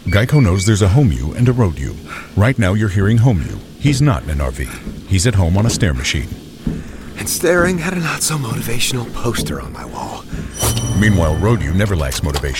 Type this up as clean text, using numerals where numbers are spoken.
Geico knows there's a home you and a road you. Right now you're hearing home you. He's not in an RV. He's at home on a stair machine. And staring at a not-so-motivational poster on my wall. Meanwhile, road you never lacks motivation.